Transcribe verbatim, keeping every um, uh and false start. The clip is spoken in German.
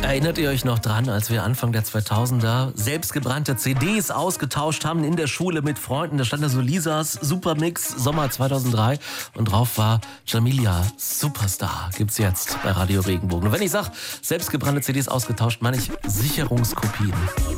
Erinnert ihr euch noch dran, als wir Anfang der zweitausender selbstgebrannte C Ds ausgetauscht haben in der Schule mit Freunden? Da stand da so Lisas Supermix Sommer zweitausenddrei und drauf war Jamilia Superstar. Gibt's jetzt bei Radio Regenbogen. Und wenn ich sage, selbstgebrannte C Ds ausgetauscht, meine ich Sicherungskopien.